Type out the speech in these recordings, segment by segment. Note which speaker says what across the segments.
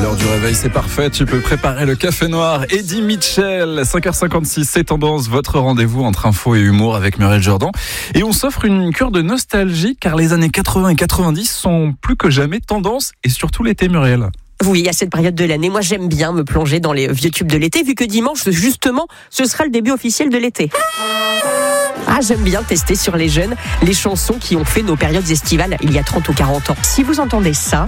Speaker 1: l'heure du réveil, c'est parfait. Tu peux préparer le café noir. Eddie Mitchell, 5h56, c'est Tendance, votre rendez-vous entre info et humour avec Muriel Jourdan. Et on s'offre une cure de nostalgie car les années 80 et 90 sont plus que jamais tendance et surtout l'été, Muriel.
Speaker 2: Oui, à cette période de l'année, moi j'aime bien me plonger dans les vieux tubes de l'été vu que dimanche, justement, ce sera le début officiel de l'été. Ah, j'aime bien tester sur les jeunes les chansons qui ont fait nos périodes estivales il y a 30 ou 40 ans. Si vous entendez ça,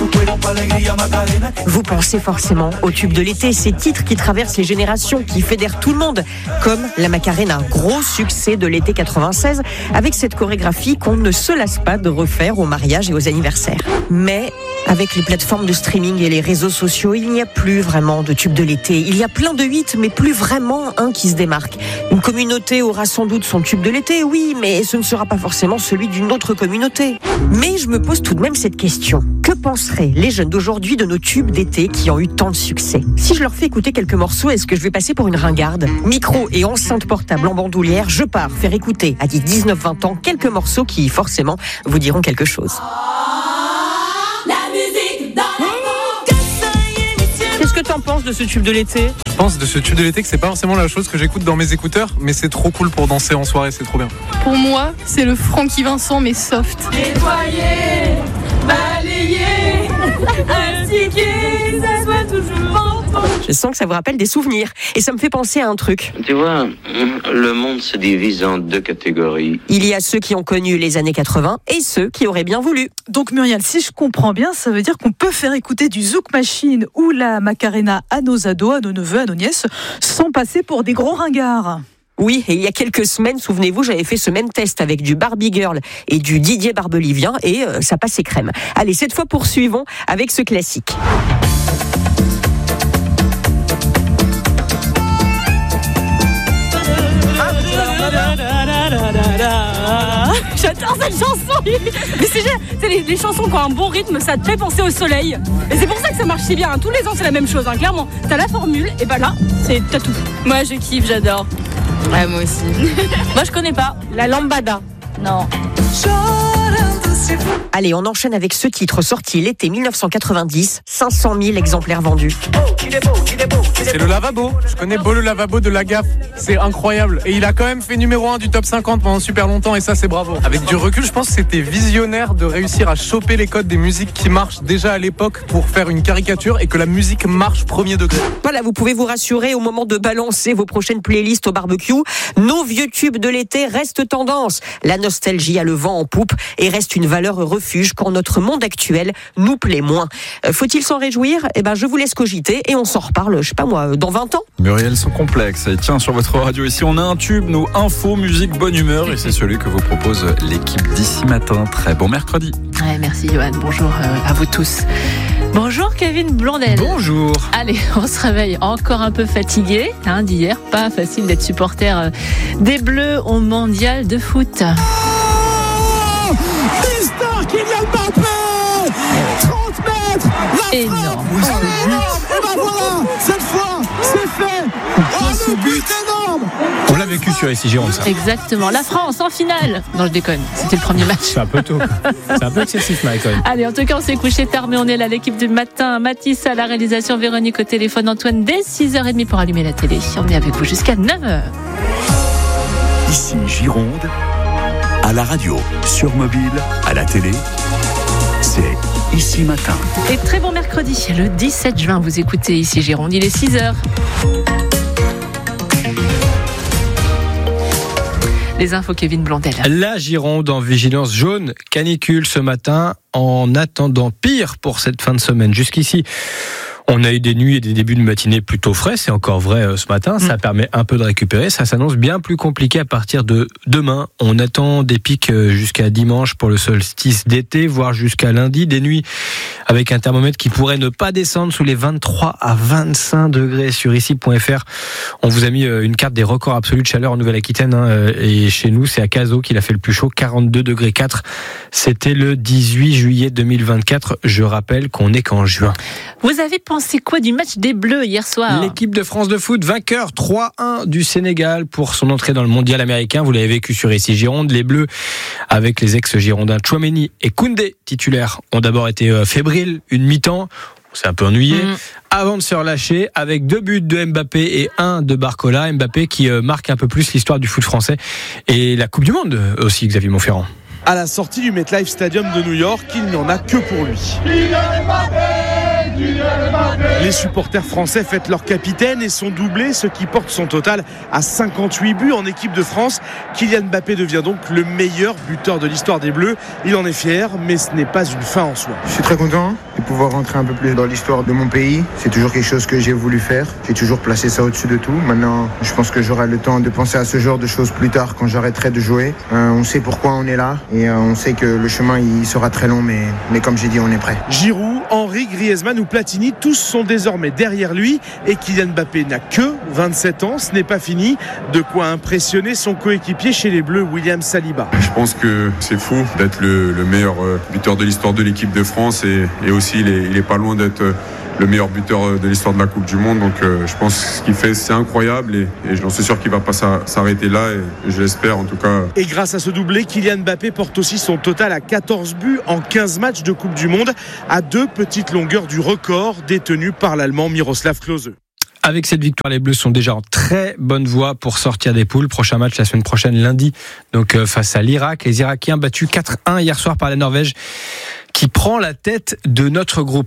Speaker 2: vous pensez forcément aux tubes de l'été, ces titres qui traversent les générations, qui fédèrent tout le monde, comme la Macarena, gros succès de l'été 96, avec cette chorégraphie qu'on ne se lasse pas de refaire aux mariages et aux anniversaires. Mais avec les plateformes de streaming et les réseaux sociaux, il n'y a plus vraiment de tubes de l'été. Il y a plein de hits, mais plus vraiment un qui se démarque. Une communauté aura sans doute son tube de l'été, oui, mais ce ne sera pas forcément celui d'une autre communauté. Mais je me pose tout de même cette question. Que penseraient les jeunes d'aujourd'hui de nos tubes d'été qui ont eu tant de succès ? Si je leur fais écouter quelques morceaux, est-ce que je vais passer pour une ringarde ? Micro et enceinte portable en bandoulière, je pars faire écouter à 19-20 ans quelques morceaux qui, forcément, vous diront quelque chose. Qu'est-ce que t'en penses de ce tube de l'été ?
Speaker 3: Je pense de ce tube de l'été que c'est pas forcément la chose que j'écoute dans mes écouteurs, mais c'est trop cool pour danser en soirée, c'est trop bien.
Speaker 4: Pour moi, c'est le Francky Vincent, mais soft.
Speaker 5: Nettoyer, balayer, astiquer, ça soit toujours en pause.
Speaker 2: Je sens que ça vous rappelle des souvenirs. Et ça me fait penser à un truc.
Speaker 6: Tu vois, le monde se divise en deux catégories.
Speaker 2: Il y a ceux qui ont connu les années 80 et ceux qui auraient bien voulu.
Speaker 7: Donc Muriel, si je comprends bien, ça veut dire qu'on peut faire écouter du Zouk Machine ou la Macarena à nos ados, à nos neveux, à nos nièces, sans passer pour des gros ringards.
Speaker 2: Oui, et il y a quelques semaines, souvenez-vous, j'avais fait ce même test avec du Barbie Girl et du Didier Barbelivien et ça passait crème. Allez, cette fois poursuivons avec ce classique.
Speaker 5: J'adore cette chanson. Mais c'est les chansons qui ont un bon rythme, ça te fait penser au soleil. Et c'est pour ça que ça marche si bien. Tous les ans, c'est la même chose. Clairement, t'as la formule, et bah là, t'as tout. Moi, je kiffe, j'adore.
Speaker 4: Ouais, moi aussi.
Speaker 5: Moi, je connais pas. La lambada. Non.
Speaker 2: Allez, on enchaîne avec ce titre sorti l'été 1990, 500 000 exemplaires vendus.
Speaker 3: C'est le lavabo, je connais Beau le lavabo de la gaffe, c'est incroyable. Et il a quand même fait numéro 1 du top 50 pendant super longtemps et ça c'est bravo. Avec du recul, je pense que c'était visionnaire de réussir à choper les codes des musiques qui marchent déjà à l'époque pour faire une caricature et que la musique marche premier degré.
Speaker 2: Voilà, vous pouvez vous rassurer au moment de balancer vos prochaines playlists au barbecue. Nos vieux tubes de l'été restent tendance. La nostalgie a le vent en poupe et reste une valeur refuge quand notre monde actuel nous plaît moins. Faut-il s'en réjouir ? Eh ben, je vous laisse cogiter et on s'en reparle, je sais pas moi, dans 20 ans.
Speaker 1: Muriel, sans complexe. Et tiens, sur votre radio ici, on a un tube, nos infos, musique, bonne humeur. Et c'est celui que vous propose l'équipe d'ici matin. Très bon mercredi.
Speaker 8: Ouais, merci Johan, bonjour à vous tous. Bonjour Kevin Blondel.
Speaker 9: Bonjour.
Speaker 8: Allez, on se réveille encore un peu fatigué d'hier. Pas facile d'être supporter des Bleus au mondial de foot.
Speaker 9: Kylian Mbappé 30 mètres
Speaker 8: Énorme.
Speaker 9: Et ben voilà, cette fois, c'est fait. Oh, le but énorme. On l'a vécu sur ici Gironde, ça.
Speaker 8: Exactement. La France en finale. Non, je déconne. C'était le premier match.
Speaker 9: C'est un peu tôt. C'est un peu excessif, Mike.
Speaker 8: Allez, en tout cas, on s'est couché tard, mais on est là, l'équipe du matin. Mathis à la réalisation, Véronique au téléphone, Antoine dès 6h30 pour allumer la télé. On est avec vous jusqu'à 9h.
Speaker 10: Ici Gironde, à la radio, sur mobile, à la télé, c'est Ici Matin.
Speaker 8: Et très bon mercredi, le 17 juin, vous écoutez Ici Gironde, il est 6h. Les infos, Kevin Blondel.
Speaker 9: La Gironde en vigilance jaune, canicule ce matin, en attendant pire pour cette fin de semaine. Jusqu'ici, on a eu des nuits et des débuts de matinée plutôt frais, c'est encore vrai ce matin, ça permet un peu de récupérer, ça s'annonce bien plus compliqué à partir de demain. On attend des pics jusqu'à dimanche pour le solstice d'été, voire jusqu'à lundi, des nuits avec un thermomètre qui pourrait ne pas descendre sous les 23 à 25 degrés sur ici.fr. On vous a mis une carte des records absolus de chaleur en Nouvelle-Aquitaine, et chez nous c'est à Cazaux qu'il a fait le plus chaud, 42 degrés 4. C'était le 18 juillet 2024, je rappelle qu'on n'est qu'en juin.
Speaker 8: Vous avez pensé quoi du match des Bleus hier soir ?
Speaker 9: L'équipe de France de foot, vainqueur 3-1 du Sénégal pour son entrée dans le mondial américain. Vous l'avez vécu sur ici Gironde. Les Bleus, avec les ex-girondins Tchouaméni et Koundé, titulaires, ont d'abord été fébriles une mi-temps. s'est un peu ennuyé. Avant de se relâcher avec 2 buts de Mbappé et 1 de Barcola. Mbappé qui marque un peu plus l'histoire du foot français et la Coupe du Monde aussi, Xavier Montferrand.
Speaker 11: À la sortie du MetLife Stadium de New York, il n'y en a que pour lui. Les supporters français fêtent leur capitaine et son doublé, ce qui porte son total à 58 buts en équipe de France. Kylian Mbappé devient donc le meilleur buteur de l'histoire des Bleus. Il en est fier, mais ce n'est pas une fin en soi.
Speaker 12: Je suis très content de pouvoir rentrer un peu plus dans l'histoire de mon pays. C'est toujours quelque chose que j'ai voulu faire. J'ai toujours placé ça au-dessus de tout. Maintenant, je pense que j'aurai le temps de penser à ce genre de choses plus tard quand j'arrêterai de jouer. On sait pourquoi on est là et on sait que le chemin il sera très long, mais comme j'ai dit, on est prêt.
Speaker 11: Giroud, Henry, Griezmann ou Platini, tous sont désormais derrière lui et Kylian Mbappé n'a que 27 ans. Ce n'est pas fini. De quoi impressionner son coéquipier chez les Bleus, William Saliba.
Speaker 13: Je pense que c'est fou d'être le meilleur buteur de l'histoire de l'équipe de France et aussi il est pas loin d'être le meilleur buteur de l'histoire de la Coupe du Monde. Donc je pense que ce qu'il fait c'est incroyable et j'en suis sûr qu'il va pas s'arrêter là et je l'espère en tout cas.
Speaker 11: Et grâce à ce doublé, Kylian Mbappé porte aussi son total à 14 buts en 15 matchs de Coupe du Monde, à 2 petites longueurs du record détenu par l'Allemand Miroslav Klose.
Speaker 9: Avec cette victoire, les Bleus sont déjà en très bonne voie pour sortir des poules. Prochain match la semaine prochaine, lundi, donc face à l'Irak. Les Irakiens battus 4-1 hier soir par la Norvège, qui prend la tête de notre groupe.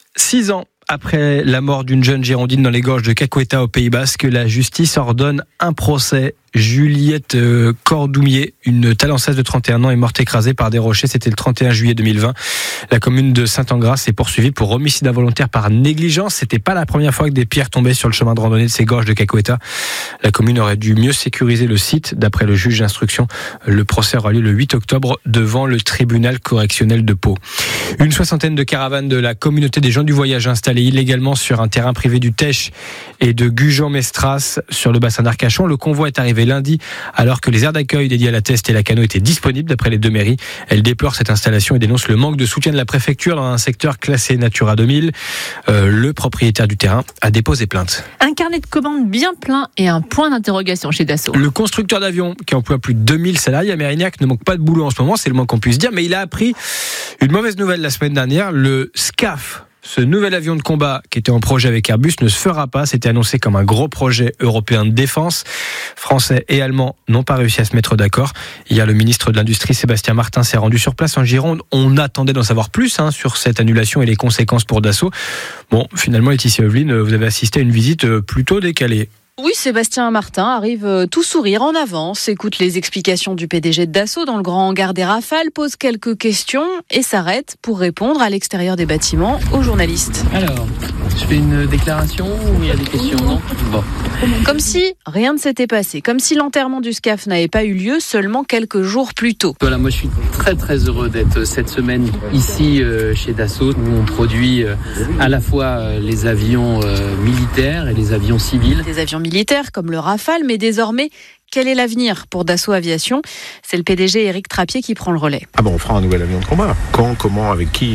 Speaker 9: 6 ans après la mort d'une jeune girondine dans les gorges de Caqueta au Pays Basque, la justice ordonne un procès. Juliette Cordoumier, une talensaise de 31 ans, est morte écrasée par des rochers. C'était le 31 juillet 2020. La commune de Saint-Engras est poursuivie pour homicide involontaire par négligence. C'était pas la première fois que des pierres tombaient sur le chemin de randonnée de ces gorges de Caqueta. La commune aurait dû mieux sécuriser le site. D'après le juge d'instruction, le procès aura lieu le 8 octobre devant le tribunal correctionnel de Pau. Une 60aine de caravanes de la communauté des gens du voyage installées illégalement sur un terrain privé du Tech et de Gujan-Mestras sur le bassin d'Arcachon. Le convoi est arrivé lundi alors que les aires d'accueil dédiées à la Teste et la Cano étaient disponibles d'après les 2 mairies. Elles déplorent cette installation et dénoncent le manque de soutien de la préfecture dans un secteur classé Natura 2000. Le propriétaire du terrain a déposé plainte.
Speaker 8: Un carnet de commandes bien plein et un point d'interrogation chez Dassault.
Speaker 9: Le constructeur d'avions qui emploie plus de 2000 salariés à Mérignac ne manque pas de boulot en ce moment, c'est le moins qu'on puisse dire, mais il a appris une mauvaise nouvelle la semaine dernière. Le SCAF, ce nouvel avion de combat qui était en projet avec Airbus, ne se fera pas. C'était annoncé comme un gros projet européen de défense. Français et Allemands n'ont pas réussi à se mettre d'accord. Hier, le ministre de l'Industrie, Sébastien Martin, s'est rendu sur place en Gironde. On attendait d'en savoir plus sur cette annulation et les conséquences pour Dassault. Bon, finalement, Laetitia Evelyne, vous avez assisté à une visite plutôt décalée.
Speaker 14: Oui, Sébastien Martin arrive tout sourire en avance, écoute les explications du PDG de Dassault dans le grand hangar des Rafales, pose quelques questions et s'arrête pour répondre à l'extérieur des bâtiments aux journalistes.
Speaker 15: Alors, je fais une déclaration ou il y a des questions, non ? Bon.
Speaker 14: Comme si rien ne s'était passé, comme si l'enterrement du SCAF n'avait pas eu lieu seulement quelques jours plus tôt.
Speaker 15: Voilà, moi je suis très très heureux d'être cette semaine ici chez Dassault où on produit à la fois les avions militaires et les avions civils.
Speaker 14: Des avions militaires comme le Rafale, mais désormais, quel est l'avenir pour Dassault Aviation ? C'est le PDG Éric Trappier qui prend le relais.
Speaker 16: Ah bon, on fera un nouvel avion de combat. Quand, comment, avec qui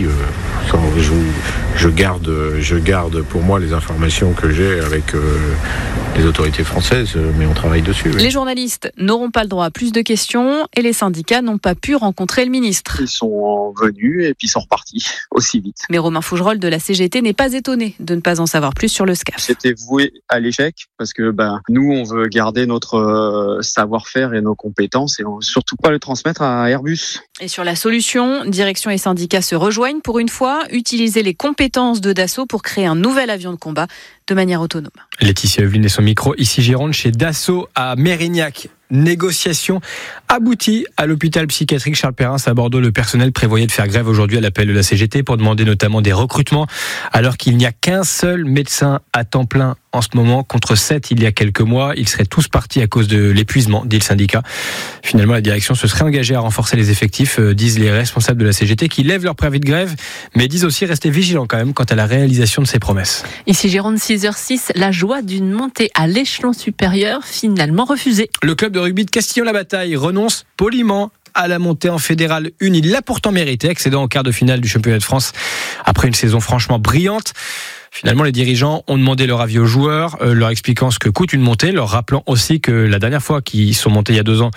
Speaker 16: je garde pour moi les informations que j'ai avec les autorités françaises, mais on travaille dessus. Oui.
Speaker 14: Les journalistes n'auront pas le droit à plus de questions et les syndicats n'ont pas pu rencontrer le ministre.
Speaker 17: Ils sont venus et puis ils sont repartis aussi vite.
Speaker 14: Mais Romain Fougerolles de la CGT n'est pas étonné de ne pas en savoir plus sur le SCAF.
Speaker 17: C'était voué à l'échec parce que nous, on veut garder notre savoir-faire et nos compétences et surtout pas le transmettre à Airbus.
Speaker 14: Et sur la solution, direction et syndicats se rejoignent pour une fois, utiliser les compétences de Dassault pour créer un nouvel avion de combat de manière autonome.
Speaker 9: Laetitia Evelyne et son micro, ici Gironde, chez Dassault à Mérignac. Négociation aboutie à l'hôpital psychiatrique Charles Perrin à Bordeaux. Le personnel prévoyait de faire grève aujourd'hui à l'appel de la CGT pour demander notamment des recrutements, alors qu'il n'y a qu'un seul médecin à temps plein en ce moment, contre 7 il y a quelques mois. Ils seraient tous partis à cause de l'épuisement, dit le syndicat. Finalement, la direction se serait engagée à renforcer les effectifs, disent les responsables de la CGT, qui lèvent leur préavis de grève, mais disent aussi rester vigilants quand même quant à la réalisation de ces promesses.
Speaker 8: Ici Gironde, 6h06, la joie d'une montée à l'échelon supérieur finalement refusée.
Speaker 9: Le club de rugby de Castillon-la-Bataille renonce poliment à la montée en Fédéral 1. Il l'a pourtant mérité, accédant au quart de finale du championnat de France après une saison franchement brillante. Finalement, les dirigeants ont demandé leur avis aux joueurs, leur expliquant ce que coûte une montée, leur rappelant aussi que la dernière fois qu'ils sont montés il y a 2 ans,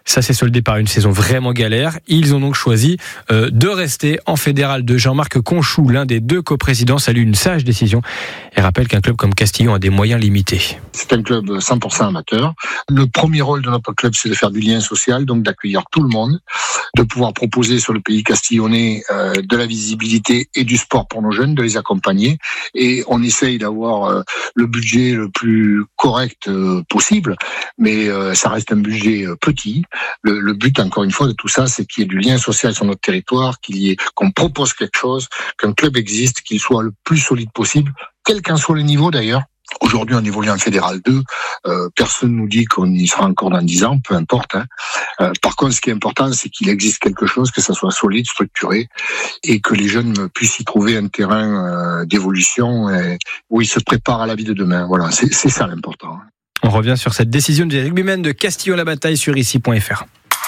Speaker 9: Ça s'est soldé par une saison vraiment galère. Ils ont donc choisi de rester en fédéral 2. Jean-Marc Conchou, l'un des 2 coprésidents, salue une sage décision et rappelle qu'un club comme Castillon a des moyens limités.
Speaker 18: C'est un club 100% amateur. Le premier rôle de notre club, c'est de faire du lien social, donc d'accueillir tout le monde, de pouvoir proposer sur le pays castillonnais de la visibilité et du sport pour nos jeunes, de les accompagner. Et on essaye d'avoir le budget le plus correct possible, mais ça reste un budget petit. Le but, encore une fois, de tout ça, c'est qu'il y ait du lien social sur notre territoire, qu'on propose quelque chose, qu'un club existe, qu'il soit le plus solide possible, quel qu'en soit le niveau d'ailleurs. Aujourd'hui, on évolue en fédéral 2. Personne nous dit qu'on y sera encore dans 10 ans, peu importe. Par contre, ce qui est important, c'est qu'il existe quelque chose, que ça soit solide, structuré, et que les jeunes puissent y trouver un terrain d'évolution où ils se préparent à la vie de demain. Voilà, c'est ça l'important.
Speaker 9: On revient sur cette décision des rugbymen de Castillon-la-Bataille sur ici.fr.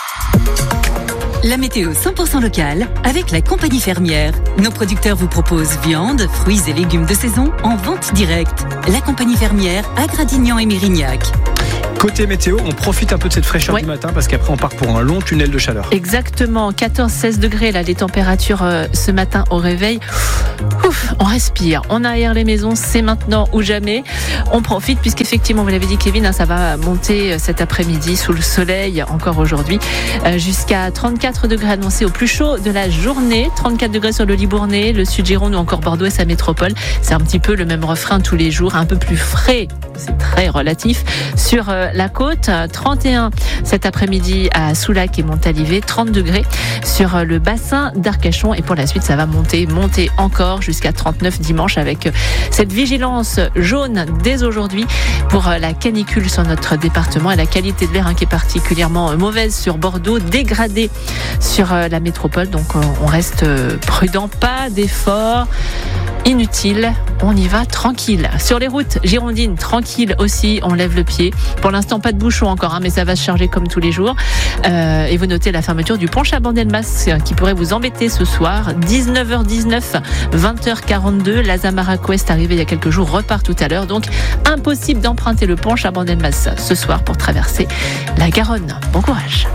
Speaker 19: La météo 100% locale avec la compagnie fermière. Nos producteurs vous proposent viande, fruits et légumes de saison en vente directe. La compagnie fermière à Gradignan et Mérignac.
Speaker 9: Côté météo, on profite un peu de cette fraîcheur du matin parce qu'après on part pour un long tunnel de chaleur.
Speaker 8: Exactement, 14-16 degrés là, les températures ce matin au réveil. Ouf, on respire, on aère les maisons, c'est maintenant ou jamais. On profite puisqu'effectivement, vous l'avez dit Kevin, ça va monter cet après-midi sous le soleil encore aujourd'hui jusqu'à 34 degrés annoncés au plus chaud de la journée. 34 degrés sur le Libournais, le Sud-Gironde ou encore Bordeaux et sa métropole. C'est un petit peu le même refrain tous les jours, un peu plus frais, c'est très relatif, sur la côte. 31 cet après-midi à Soulac et Montalivet, 30 degrés sur le bassin d'Arcachon et pour la suite ça va monter encore jusqu'à 39 dimanche avec cette vigilance jaune dès aujourd'hui pour la canicule sur notre département et la qualité de l'air qui est particulièrement mauvaise sur Bordeaux, dégradée sur la métropole, donc on reste prudent, pas d'effort inutile, on y va tranquille. Sur les routes girondines, tranquille aussi, on lève le pied. Pour l'instant, pas de bouchon encore, mais ça va se charger comme tous les jours. Et vous notez la fermeture du pont Chabandelmas qui pourrait vous embêter ce soir. 19h19, 20h42. L'Azamara Quest arrivé il y a quelques jours repart tout à l'heure. Donc, impossible d'emprunter le pont Chabandelmas ce soir pour traverser la Garonne. Bon courage.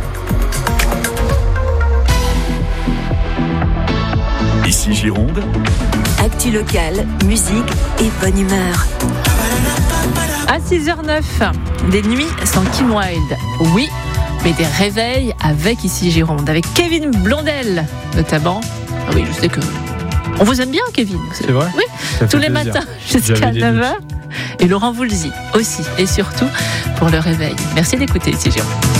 Speaker 10: Ici Gironde.
Speaker 19: Actu locale, musique et bonne humeur.
Speaker 8: À 6h09, des nuits sans Kim Wilde. Oui, mais des réveils avec Ici Gironde, avec Kevin Blondel notamment. Ah oui, je sais que on vous aime bien, Kevin.
Speaker 9: C'est vrai.
Speaker 8: Oui, tous les matins jusqu'à 9h. Et Laurent Voulzy aussi, et surtout pour le réveil. Merci d'écouter Ici Gironde.